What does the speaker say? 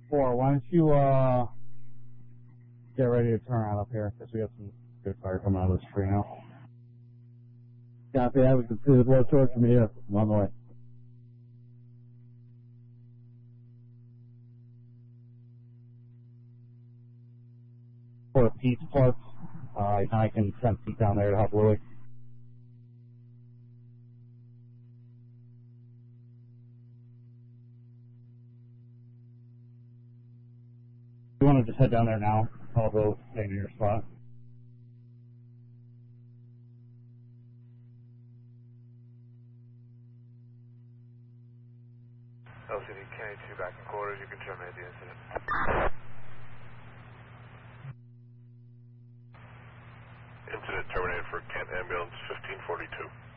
4, why don't you get ready to turn on up here, because we have some good fire coming out of this tree now. Copy that, we can see the blowtorch from here. I'm on the way. For a Pete's parts, I can send Pete down there to help Louie. You want to just head down there now? I'll go stay in your spot. LCD K2 back in quarters, you can terminate the incident. Incident terminated for Kent Ambulance 1542.